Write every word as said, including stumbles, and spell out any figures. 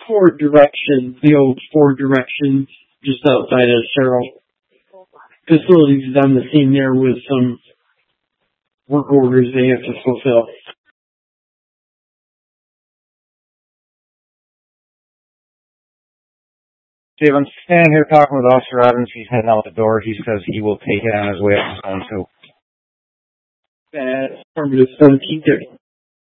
Ford Directions, the old Ford Directions, just outside of Sherrill. Facilities on the scene there with some work orders they have to fulfill. Dave, I'm standing here talking with Officer Adams. He's heading out the door. He says he will take it on his way up to zone two. That's affirmative seventeen thirty.